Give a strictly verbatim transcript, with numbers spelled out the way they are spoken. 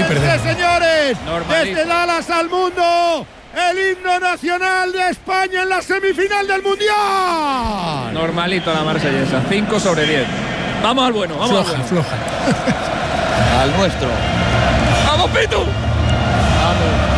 perder. Señores, Normalito. desde Dallas al mundo, el himno nacional de España en la semifinal del Mundial. Normalito la marsellesa, cinco sobre diez. Vamos al bueno, vamos Floja, al bueno. floja. Al nuestro. ¡Vamos, Pitu! Vamos.